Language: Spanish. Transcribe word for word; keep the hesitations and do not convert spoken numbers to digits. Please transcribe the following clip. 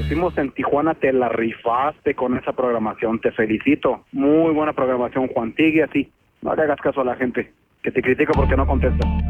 estuvimos en Tijuana, te la rifaste con esa programación, te felicito. Muy buena programación, Juan, sigue así. No le hagas caso a la gente que te critica porque no contestas.